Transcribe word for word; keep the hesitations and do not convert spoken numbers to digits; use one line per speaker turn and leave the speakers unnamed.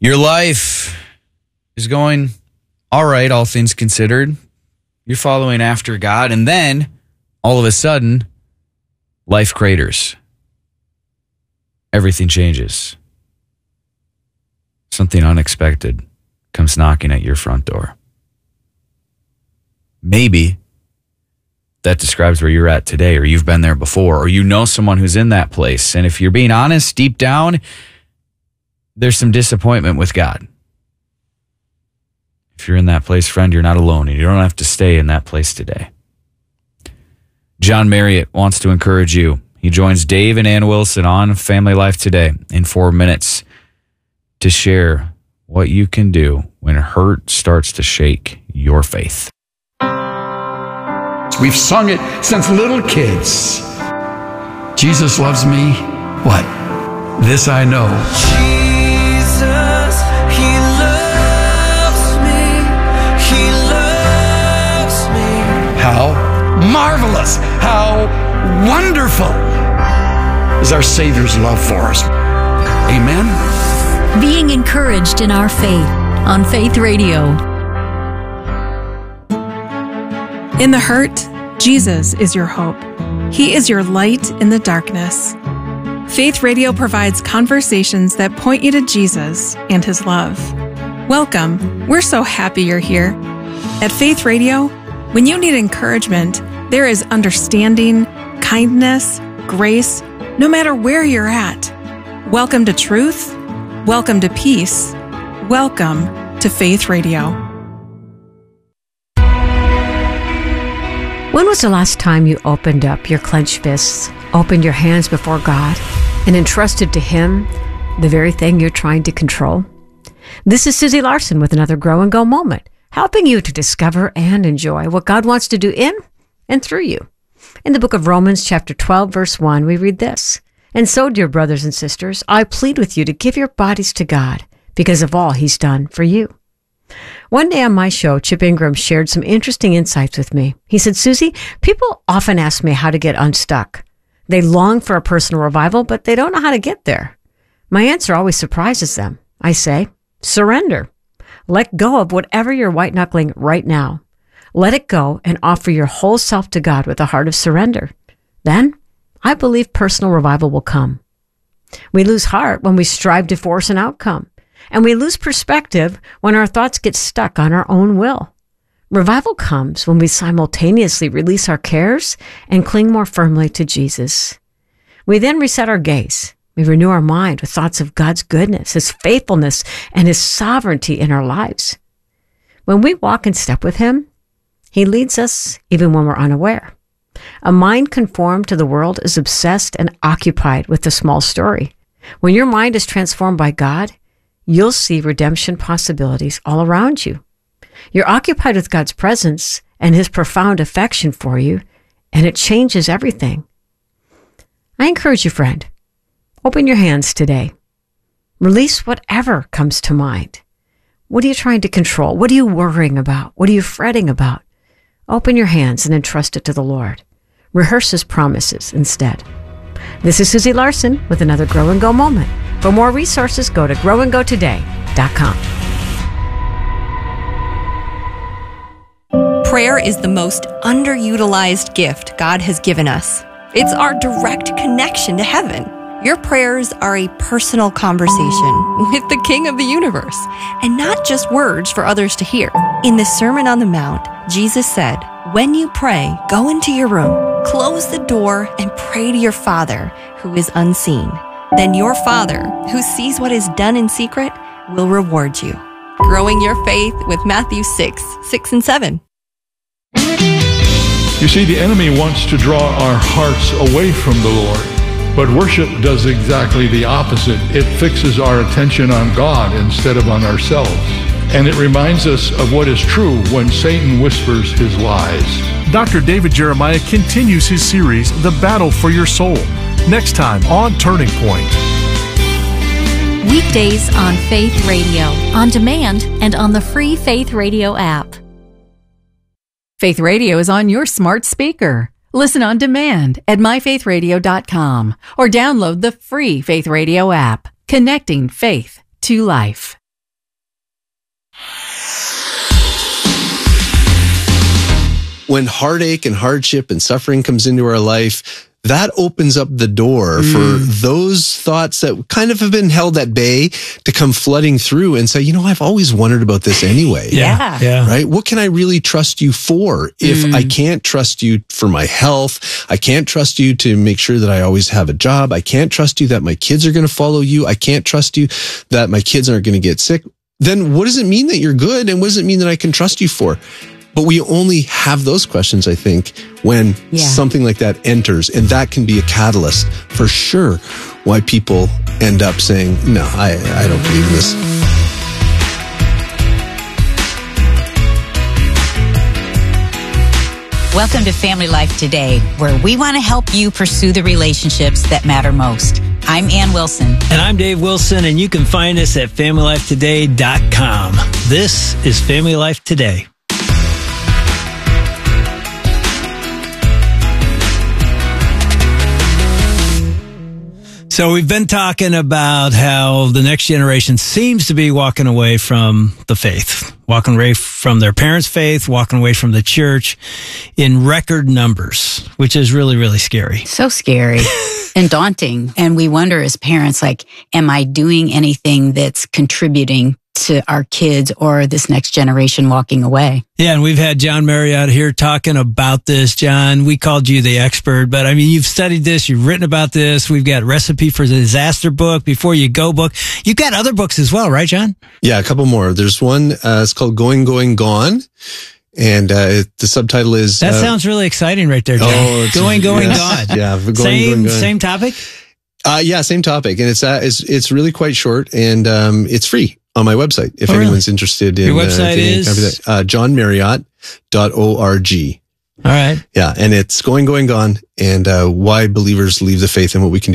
Your life is going all right, all things considered. You're following after God, and then all of a sudden, life craters. Everything changes. Something unexpected comes knocking at your front door. Maybe that describes where you're at today, or you've been there before, or you know someone who's in that place. And if you're being honest, deep down, there's some disappointment with God. If you're in that place, friend, you're not alone, and you don't have to stay in that place today. John Marriott wants to encourage you. He joins Dave and Ann Wilson on Family Life Today in four minutes to share what you can do when hurt starts to shake your faith.
We've sung it since little kids. Jesus loves me. What? This I know.
Jesus, he loves me. He loves me.
How marvelous, how wonderful is our Savior's love for us. Amen.
Being encouraged in our faith on Faith Radio.
In the hurt, Jesus is your hope. He is your light in the darkness. Faith Radio provides conversations that point you to Jesus and his love. Welcome. We're so happy you're here. At Faith Radio, when you need encouragement, there is understanding, kindness, grace, no matter where you're at. Welcome to truth. Welcome to peace. Welcome to Faith Radio.
When was the last time you opened up your clenched fists, opened your hands before God, and entrusted to Him the very thing you're trying to control? This is Susie Larson with another Grow and Go moment, helping you to discover and enjoy what God wants to do in and through you. In the book of Romans, chapter twelve, verse one, we read this: "And so, dear brothers and sisters, I plead with you to give your bodies to God because of all He's done for you." One day on my show, Chip Ingram shared some interesting insights with me. He said, "Susie, people often ask me how to get unstuck. They long for a personal revival, but they don't know how to get there. My answer always surprises them. I say, surrender. Let go of whatever you're white-knuckling right now. Let it go and offer your whole self to God with a heart of surrender. Then, I believe personal revival will come." We lose heart when we strive to force an outcome, and we lose perspective when our thoughts get stuck on our own will. Revival comes when we simultaneously release our cares and cling more firmly to Jesus. We then reset our gaze. We renew our mind with thoughts of God's goodness, His faithfulness, and His sovereignty in our lives. When we walk in step with Him, He leads us even when we're unaware. A mind conformed to the world is obsessed and occupied with the small story. When your mind is transformed by God, you'll see redemption possibilities all around you. You're occupied with God's presence and His profound affection for you, and it changes everything. I encourage you, friend, open your hands today. Release whatever comes to mind. What are you trying to control? What are you worrying about? What are you fretting about? Open your hands and entrust it to the Lord. Rehearse His promises instead. This is Susie Larson with another Grow and Go moment. For more resources, go to grow and go today dot com.
Prayer is the most underutilized gift God has given us. It's our direct connection to heaven. Your prayers are a personal conversation with the King of the universe, and not just words for others to hear. In the Sermon on the Mount, Jesus said, "When you pray, go into your room, close the door, and pray to your Father who is unseen. Then your Father, who sees what is done in secret, will reward you." Growing your faith with Matthew six, six and seven.
You see, the enemy wants to draw our hearts away from the Lord. But worship does exactly the opposite. It fixes our attention on God instead of on ourselves. And it reminds us of what is true when Satan whispers his lies.
Doctor David Jeremiah continues his series, The Battle for Your Soul, next time on Turning Point.
Weekdays on Faith Radio, on demand, and on the free Faith Radio app.
Faith Radio is on your smart speaker. Listen on demand at my faith radio dot com or download the free Faith Radio app, connecting faith to life.
when heartache and hardship and suffering comes into our life, that opens up the door mm. for those thoughts that kind of have been held at bay to come flooding through and say, you know, I've always wondered about this anyway.
Yeah. yeah.
Right? What can I really trust you for if mm. I can't trust you for my health? I can't trust you to make sure that I always have a job. I can't trust you that my kids are going to follow you. I can't trust you that my kids aren't going to get sick. Then what does it mean that you're good? And what does it mean that I can trust you for? But we only have those questions, I think, when yeah. something like that enters. And that can be a catalyst for sure why people end up saying, no, I, I don't believe in this.
Welcome to Family Life Today, where we want to help you pursue the relationships that matter most. I'm Ann Wilson.
And I'm Dave Wilson, and you can find us at family life today dot com. This is Family Life Today. So we've been talking about how the next generation seems to be walking away from the faith, walking away from their parents' faith, walking away from the church in record numbers, which is really, really scary.
So scary and daunting. And we wonder as parents, like, am I doing anything that's contributing to our kids or this next generation walking away?
Yeah, and we've had John Marriott here talking about this. John, we called you the expert, but I mean, you've studied this, you've written about this. We've got Recipe for Disaster book, Before You Go book. You've got other books as well, right, John?
Yeah, a couple more. There's one, uh, it's called Going, Going, Gone. And uh, the subtitle is...
That
uh,
sounds really exciting right there, John.
Oh,
going, going,
yes,
gone.
Yeah, going,
same,
going, gone.
Same topic?
Uh, yeah, same topic. And it's, uh, it's, it's really quite short, and um, it's free on my website if
oh,
anyone's
really?
interested in.
Your website uh, is?
Uh, john marriott dot org.
All right.
Yeah, and it's Going, Going, Gone, and uh, why believers leave the faith and what we can do